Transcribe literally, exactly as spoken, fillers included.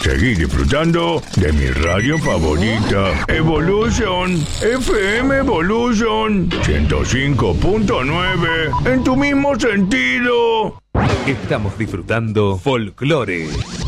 Seguí disfrutando de mi radio favorita, Evolution, F M Evolution, ciento cinco punto nueve, en tu mismo sentido. Estamos disfrutando Folclore.